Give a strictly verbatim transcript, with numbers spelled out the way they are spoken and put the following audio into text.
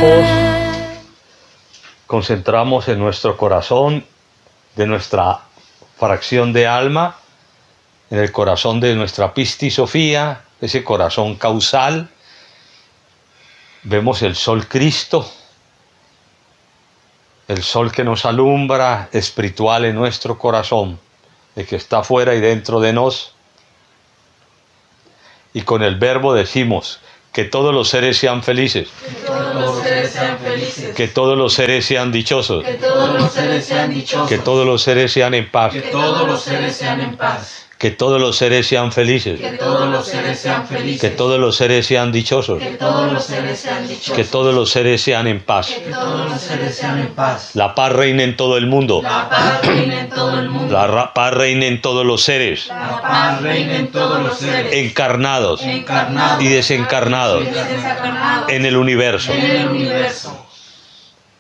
ojos, concentramos en nuestro corazón, de nuestra fracción de alma, en el corazón de nuestra Pistis Sofía, ese corazón causal. Vemos el sol Cristo, el sol que nos alumbra espiritual en nuestro corazón, el que está fuera y dentro de nos. Y con el verbo decimos que todos los seres sean felices, que todos los seres sean felices, que todos los seres sean dichosos, que todos los seres sean dichosos, que todos los seres sean en paz, que todos los seres sean en paz, que todos los seres sean felices, que todos los seres sean felices, que todos los seres sean dichosos, que todos los seres sean dichosos, que todos los seres sean en paz. que todos los seres sean en paz. La paz reina en todo el mundo, La paz reina en todo el mundo. la ra- paz reina en todos los seres, La paz reina en todos los seres, encarnados encarnados y desencarnados y desencarnados en el universo. en el universo.